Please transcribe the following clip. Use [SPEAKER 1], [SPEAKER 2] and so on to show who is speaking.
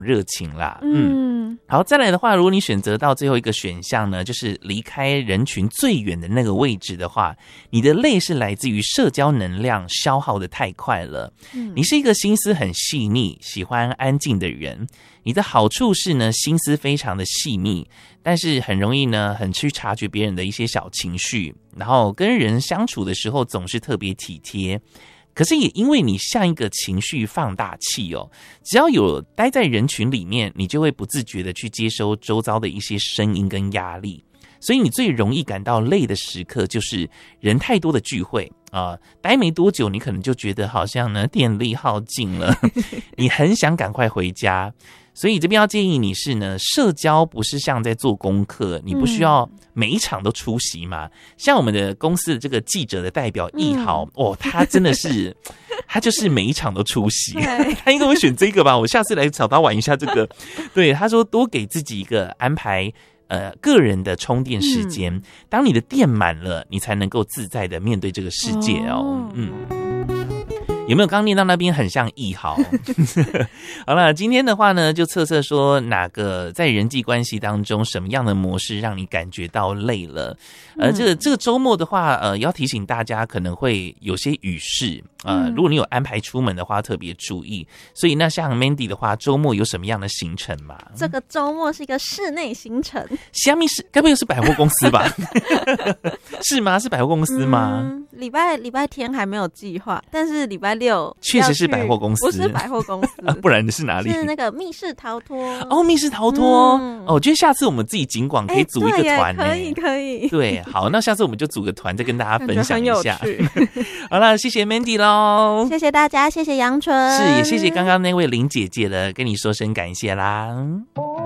[SPEAKER 1] 热情啦。好，再来的话，如果你选择到最后一个选项呢，就是离开人群最远的那个位置的话，你的累是来自于社交能量消耗的太快了。你是一个心思很细腻、喜欢安静的人。你的好处是呢，心思非常的细密，但是很容易呢，很去察觉别人的一些小情绪，然后跟人相处的时候总是特别体贴。可是也因为你像一个情绪放大器哦，只要有待在人群里面，你就会不自觉的去接收周遭的一些声音跟压力，所以你最容易感到累的时刻就是人太多的聚会待没多久，你可能就觉得好像呢电力耗尽了，你很想赶快回家。所以这边要建议你是呢，社交不是像在做功课，你不需要每一场都出席嘛。像我们的公司的这个记者的代表易豪他真的是他就是每一场都出席，他应该会选这个吧，我下次来找他玩一下这个。对，他说多给自己一个安排个人的充电时间，当你的电满了，你才能够自在的面对这个世界有没有刚念到那边很像易豪？好了，今天的话呢，就测测说哪个在人际关系当中什么样的模式让你感觉到累了。这个周末的话，要提醒大家可能会有些雨势如果你有安排出门的话，特别注意。所以那像 Mandy 的话，周末有什么样的行程吗？
[SPEAKER 2] 这个周末是一个室内行程。
[SPEAKER 1] 虾米是该不会是百货公司吧？是吗？是百货公司吗？
[SPEAKER 2] 礼拜天还没有计划，但是礼拜六
[SPEAKER 1] 确实是百货公司，
[SPEAKER 2] 不是百货公司
[SPEAKER 1] 不然是哪里？
[SPEAKER 2] 是那个密室逃脱。
[SPEAKER 1] 密室逃脱我觉得下次我们自己尽管可以组一个团
[SPEAKER 2] 可以。
[SPEAKER 1] 对，好，那下次我们就组个团，再跟大家分享一下。好了，谢谢 Mandy 咯，
[SPEAKER 2] 谢谢大家，谢谢杨纯，
[SPEAKER 1] 是也谢谢刚刚那位林姐姐了，跟你说声感谢啦。